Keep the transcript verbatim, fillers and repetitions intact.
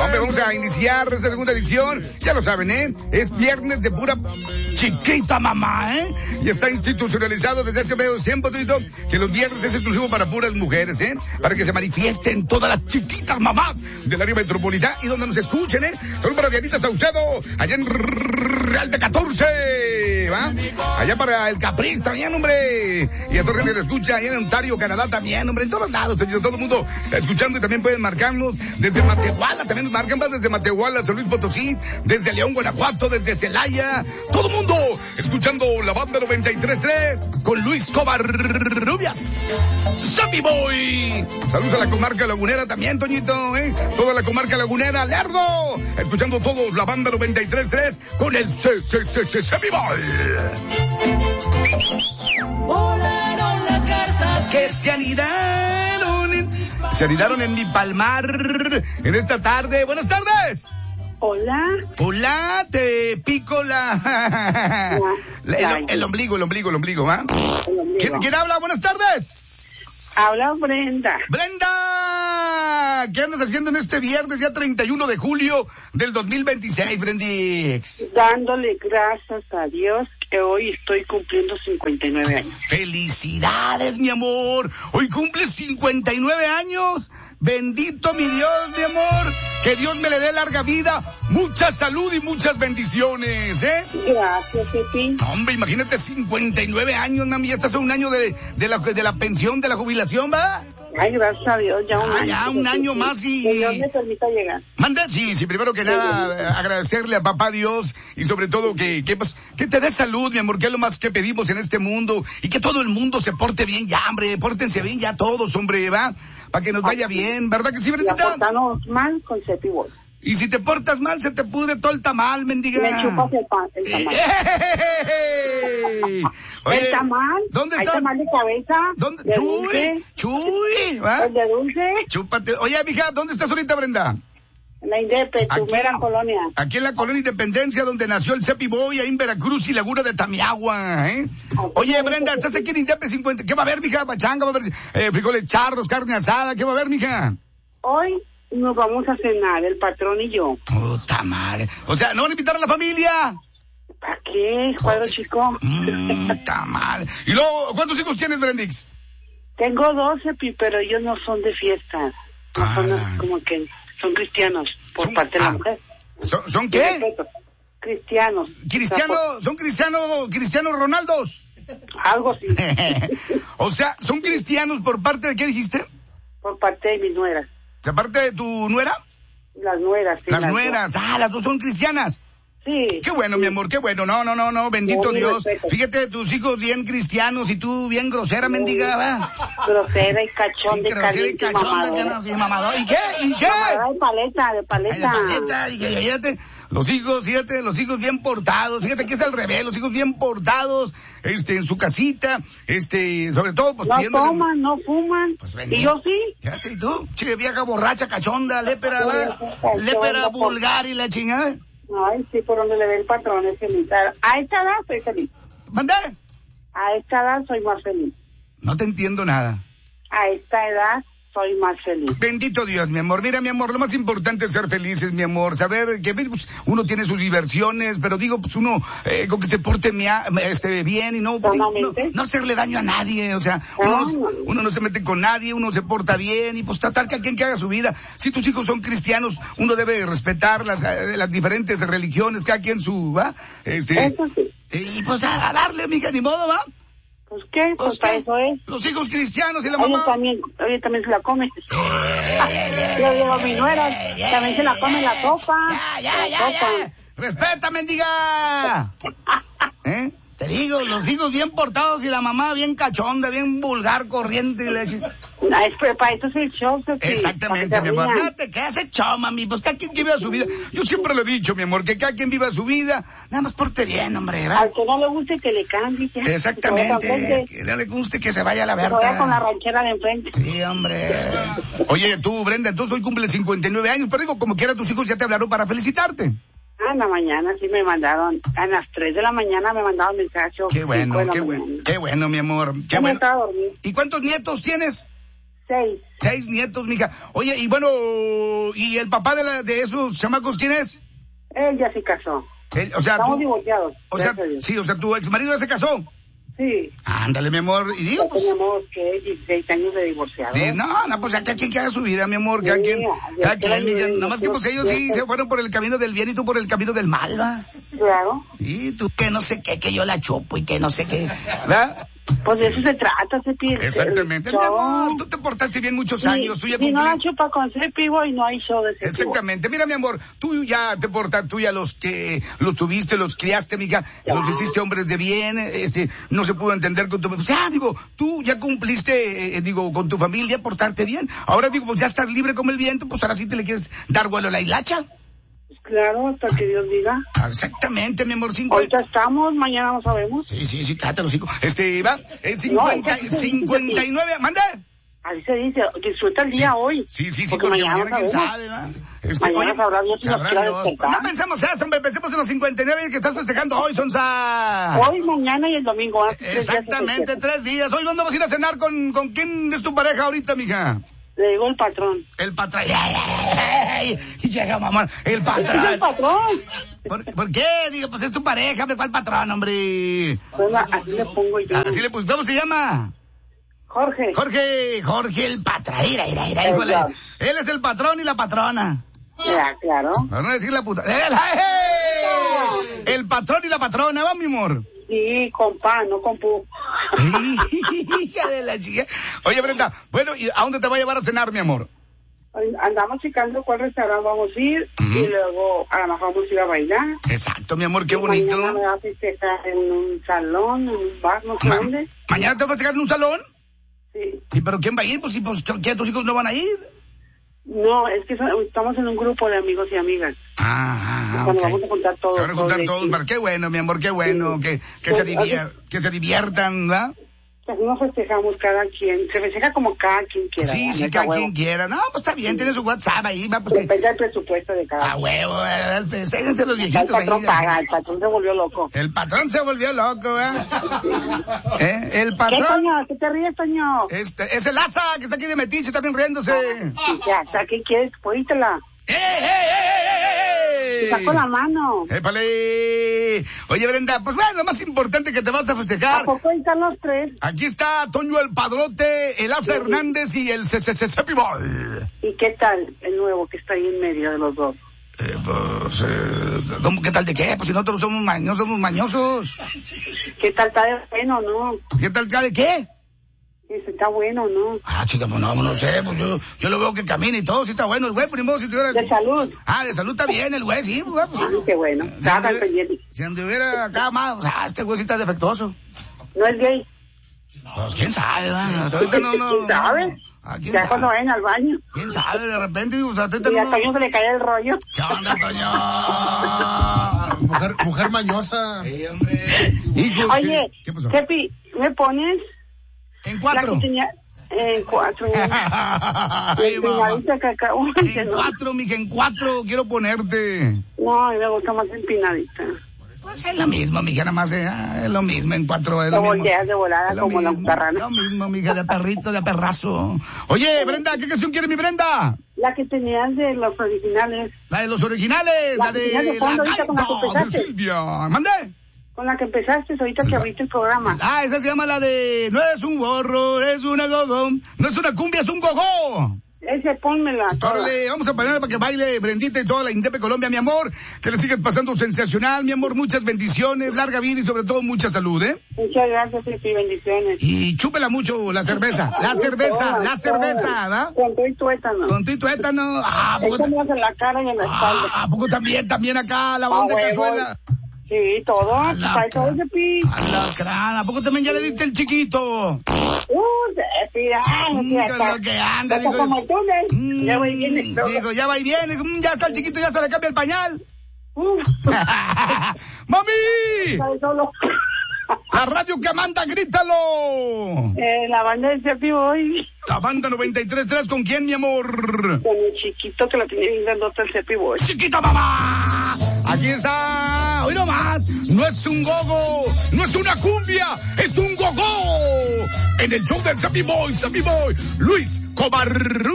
Hombre, vamos a iniciar esta segunda edición. Ya lo saben, ¿eh? Es viernes de pura chiquita mamá, ¿eh? Y está institucionalizado desde hace medio tiempo, Tito, que los viernes es exclusivo para puras mujeres, ¿eh? Para que se manifiesten todas las chiquitas mamás del área metropolitana y donde nos escuchen, ¿eh? Son para Dianita Saucedo, allá en Real de catorce, ¿va? Allá para el Capriz también, hombre. Y a toda la gente que escucha allá en Ontario, Canadá también, hombre. En todos lados, señor. Todo el mundo escuchando y también pueden marcarnos desde Matehuala, también nos marcan más desde Matehuala, San Luis Potosí, desde León, Guanajuato, desde Celaya. Todo el mundo escuchando la banda noventa y tres tres con Luis Covarrubias. Zappy Boy. Saludos a la comarca lagunera también, Toñito, ¿eh? Toda la comarca lagunera, Lerdo. Escuchando todos la banda noventa y tres tres con el C C C C Zappy Boy. Volaron las garzas que se anidaron en, se anidaron en mi palmar en esta tarde. Buenas tardes. Hola. Hola, te pico la... la el, el ombligo, el ombligo, el ombligo, ¿va? ¿Quién, ¿Quién habla? Buenas tardes. Habla Brenda. ¡Brenda! ¿Qué andas haciendo en este viernes, ya treinta y uno de julio del dos mil veintiséis, Brendix? Dándole gracias a Dios que hoy estoy cumpliendo cincuenta y nueve años. ¡Felicidades, mi amor! Hoy cumples cincuenta y nueve años. Bendito mi Dios, mi amor. Que Dios me le dé larga vida, mucha salud y muchas bendiciones, ¿eh? Gracias, Pepi. Hombre, imagínate, cincuenta y nueve años, mami. Ya estás a un año de, de, la, de la pensión, de la jubilación, ¿va? Ay, gracias a Dios, ya un ah, año. ya un año más y... Que Dios me permita llegar. Manda, sí, sí, primero que nada, agradecerle a papá Dios y sobre todo que, que, pues, que te dé salud, mi amor, que es lo más que pedimos en este mundo y que todo el mundo se porte bien ya, hombre, pórtense bien ya todos, hombre, ¿va? Para que nos vaya bien, ¿verdad que sí, Brendita? La portamos mal con Cepi Boy. Y si te portas mal, se te pudre todo el tamal, mendiga. Me chupas el, pan, el tamal. Oye, ¿el tamal? ¿Dónde ¿Hay está? tamal de cabeza? ¿Dónde? ¿De Chuy, dulce? Chuy, ¿va? ¿El de dulce? Chúpate. Oye, mija, ¿dónde estás ahorita, Brenda? En la Indepe, tu mera colonia. Aquí en la colonia Independencia, donde nació el Cepi Boy, ahí en Veracruz y Laguna de Tamiagua, ¿eh? Oye, Brenda, ¿estás aquí en Indepe cincuenta? ¿Qué va a haber, mija? Pachanga, va a haber eh, frijoles charros, carne asada, ¿qué va a haber, mija? Hoy nos vamos a cenar, el patrón y yo. Puta madre. O sea, ¿no van a invitar a la familia? ¿Para qué, cuadro chico? Mmm, está mal. ¿Y luego, cuántos hijos tienes, Brendix? Tengo doce, pi, pero ellos no son de fiesta. No ah. son como que son cristianos por ¿Son, parte de ah, la mujer. ¿Son, ¿son qué? Respeto. Cristianos. ¿Cristiano, O sea, por, son cristianos, cristianos Ronaldos? algo así. O sea, ¿son cristianos por parte de qué dijiste? Por parte de mis nueras. ¿De parte de tu nuera? Las nueras, sí. Las, las nueras, dos. ah, las dos son cristianas. Sí. Qué bueno, sí. mi amor, qué bueno. No, no, no, no, bendito Muy Dios. respeto. Fíjate, tus hijos bien cristianos y tú bien grosera, mendiga, va. Grosera y cachonda Sí, y grosera y caliente y cachonda, mamadora. que no, sí, mamador. ¿Y qué? ¿Y qué? Mamadora de paleta, de Ay, paleta. la paleta, y que- fíjate, los hijos, fíjate, los hijos bien portados, fíjate que es al revés, los hijos bien portados, este, en su casita, este, sobre todo, pues No pidiéndole- toman, no fuman. Pues, y bendito. yo sí. Fíjate, ¿y tú? Che, vieja borracha, cachonda, lépera, Sí, va, cachonda, lépera por- vulgar y la chingada. Ay, sí, por donde le ve el patrón es feliz. A esta edad soy feliz. ¿Mandé? A esta edad soy más feliz. No te entiendo nada. A esta edad soy más feliz. Bendito Dios, mi amor. Mira, mi amor, lo más importante es ser felices, mi amor. Saber que pues, uno tiene sus diversiones, pero digo, pues uno eh, con que se porte mea, este, bien y no, no, no hacerle daño a nadie. O sea, uno, no, uno no se mete con nadie, uno se porta bien y pues tratar que a quien que haga su vida. Si tus hijos son cristianos, uno debe respetar las, las diferentes religiones, cada quien su, ¿va? Este, Eso sí. Y pues a, a darle, mija, ni modo, ¿va? Pues qué, pues, Pues, para ¿qué? eso es. Los hijos cristianos y la Oye, mamá. también, oye, también se la come. Yo digo, mi nuera, también se la come la sopa. Ya, ya, la ya, sopa. ya. Respeta, mendiga. ¿Eh? Te digo, los hijos bien portados y la mamá bien cachonda, bien vulgar, corriente. Y la... Ah, es, pero para eso es el show, Sofi, Exactamente, para mi que se amor. rían. Fíjate, ¿qué hace show, mami? Pues cada quien que viva su vida. Yo siempre lo he dicho, mi amor, que cada quien viva su vida. Nada más porte bien, hombre, ¿va? Al que no le guste que le cambie. Ya. Exactamente. Que no le guste que se vaya a la Que se vaya con la verga. ranchera de enfrente. Sí, hombre. Oye, tú, Brenda, entonces hoy cumple cincuenta y nueve años, pero digo, como quiera, tus hijos ya te hablaron para felicitarte. Ah, en la mañana sí me mandaron, a las tres de la mañana me mandaron mensaje. Qué bueno, qué bueno, qué bueno, mi amor, qué Yo me bueno. estaba dormido. ¿Y cuántos nietos tienes? Seis. Seis nietos, mija. Oye, y bueno, ¿y el papá de la, de esos chamacos quién es? Él ya se casó. Él, o sea, Estamos tú, divorciados. o sea, sí, o sea, tu ex marido ya se casó. Sí. Ándale, mi amor. Y digo, Ya pues, teníamos, ¿qué? dieciséis años de divorciados. di- no, no, pues ya cada quien que haga su vida, mi amor, cada Sí, quien, ya cada está quien, bien, mija. ya Nada más que está pues ellos sí bien. se fueron por el camino del bien y tú por el camino del mal, ¿va? Claro. Y tú que no sé qué, que yo la chupo y que no sé qué, ¿verdad? Pues de eso se trata, Cepi. Exactamente, El mi show. amor, tú te portaste bien muchos Sí, años, tú ya si no la cumpliste. chupa con Cepi, y no hay show de Cepi. Exactamente, mira mi amor, tú ya te portaste, tú ya los que los tuviste, los criaste, mija, los hiciste hombres de bien, este, no se pudo entender con tu, o sea, digo, tú ya cumpliste, eh, digo, con tu familia portarte bien, ahora digo, pues ya estás libre como el viento, pues ahora sí te le quieres dar vuelo a la hilacha. Claro, hasta que Dios diga. Ah, exactamente, mi amor, Ahorita cincuenta. estamos, mañana no sabemos. Sí, sí, sí, cállate los hijos. Este, va, eh, cincuenta, No, es que- cincuenta y nueve, manda. Así se dice, disfruta el día hoy. Sí, sí, sí, porque, porque mañana, mañana quién sabemos. sabe, ¿va? Este, Mañana sabrá Dios si nos sabrá quiere Dios. despertar. No pensemos eso, hombre, pensemos en los cincuenta y nueve que estás festejando hoy, Sonsa. Hoy, mañana y el domingo. ¿eh? Tres días se Exactamente, festeja. tres días. Hoy, ¿dónde vas a ir a cenar con, con quién es tu pareja ahorita, mija? Le digo el patrón. El patrón. Y llega mamá, el Es el patrón. patrón. ¿Por, ¿Por qué? Digo, pues es tu pareja, ¿de cuál patrón, hombre? Bueno, así le pongo yo. Así le pues, ¿cómo se llama? Jorge. Jorge, Jorge el patrón. Mira, mira, mira, Eh, híjole. claro. Él es el patrón y la patrona. Ya, claro. Para no decir la puta. ¡El, ¡hey! El patrón y la patrona, va, mi amor. Sí, con pan, no con pu. Hija de la chica. Oye, Brenda, bueno, ¿y a dónde te va a llevar a cenar, mi amor? Andamos checando cuál restaurante vamos a ir Ujú. y luego a lo mejor vamos a ir a bailar. Exacto, mi amor, qué Y bonito. Mañana me va a festejar en un salón, en un bar, no sé Ma- dónde. ¿Mañana te vas a llegar en un salón? Sí. ¿Y pero quién va a ir? Pues, ¿y pues qué tus hijos no van a ir? No, es que so- estamos en un grupo de amigos y amigas. Ah, ah, Cuando ok. vamos a juntar todos. Se van a juntar de todos, aquí. para qué bueno, mi amor, qué bueno, Sí. que, que, Pues, se divier- que se diviertan, ¿verdad? Pues no festejamos cada quien, se festeja como cada quien quiera. Sí, ¿verdad? sí, Neta, cada huevo. quien quiera. No, pues está bien, tiene su WhatsApp ahí, va, pues que... Depende del presupuesto de cada A huevo, ¿verdad? Festéjense los El viejitos ahí. patrón paga, el patrón se volvió loco. El patrón se volvió loco, ¿verdad? ¿Eh? El ¿Qué, patrón... Toño? ¿Qué te ríes, Toño? Este, es el asa que está aquí de metiche, también riéndose. Ya, ya, ¿qué quieres? Póítela. ¡Eh, eh, eh, eh! Saco la mano. ¡Épale! Oye, Brenda, pues bueno, lo más importante que te vas a ¿A festejar. poco ahí están los tres? Aquí está Toño el Padrote, el Asa Hernández y el C C C Cepi Boy. ¿Y qué tal el nuevo que está ahí en medio de los dos? Eh, pues, eh, ¿cómo, qué tal de qué? Pues si nosotros somos mañosos, somos mañosos. ¿Qué tal está de bueno, no? ¿Qué tal de qué? Ese está bueno, ¿no? Ah, chica, pues no, no sé, pues yo, yo lo veo que camina y todo, sí está bueno el güey, por ni modo, si tuviera... De salud. Ah, de salud está bien el güey, sí, pues, pues. Ah, qué bueno. Si Estaba al anduviera- pendiente. Si anduviera acá más, o sea, este güey sí está defectuoso. No es gay. Pues quién sabe, ¿verdad? Hasta ahorita no, no. ¿Quién sabe? Ah, quién Ya cuando sabe. vayan al baño. ¿Quién sabe? De repente, o sea, ahorita Y a no. Toño se le cae el rollo. ¿Qué onda, Toño? Mujer, mujer mañosa. Sí, hombre. Hijos, Oye, ¿qué, ¿qué pasó? Cepi, ¿me pones? En La cuatro. que tenía... En cuatro. Ay, El mamá. pinadito de cacahuate, En ¿no? cuatro, mija, en cuatro quiero ponerte. No, a mí me gusta más empinadita. Pues es lo mismo, mija, nada más, eh, ah, es lo mismo, en cuatro es Te lo mismo. volteas de volada Es lo como la mismo, carrana. Lo mismo, mija, de perrito, de perrazo. Oye, Brenda, ¿qué canción quiere mi Brenda? La que tenías de los originales, La de los originales, la, La de original de fondo, la ahorita con la que gaita de empezaste. Silvia. ¿Mande? con la que empezaste ahorita que abriste el programa. Ah, esa se llama la de no es un gorro, es una gogo. No es una cumbia, es un gogó. Ese, pónmela toda. Órale, vamos a ponerla para que baile Brendita y toda la Indepe Colombia, mi amor. Que le sigas pasando sensacional, mi amor. Muchas bendiciones, larga vida y sobre todo mucha salud, ¿eh? Muchas gracias y bendiciones. Y chúpela mucho la cerveza, la cerveza, la cerveza, ¿verdad? Con todo y tuétano. Con tu y tuétano. Ah, ¿a poco, ta- Échamelas en la cara y en la espalda. ah, ¿a poco también, también acá, lavado de huevo. cazuela? Sí, todo. A la Trae todo ca- ese pi. Alacrán, ¿a poco también ya le diste el chiquito? Uh, Cepi, ay, no Mm, sé, que hasta- lo que anda, hasta digo. como el túnel. Mm, Ya voy bien. y todo. Digo, ya va y viene, mm, ya está el chiquito, ya se le cambia el pañal. Uh, ¡Mami! trae solo. La radio que manda, grítalo. Eh, la banda de Cepi Boy. La banda noventa y tres tres, ¿con quién, mi amor? Con el chiquito que la tenía bien grandota el Cepi Boy. Chiquita mamá. Aquí Aquí está, hoy nomás, no es un gogo, no es una cumbia, es un gogó. En el show del Sammy Boy, Sammy Boy, Luis Cobar.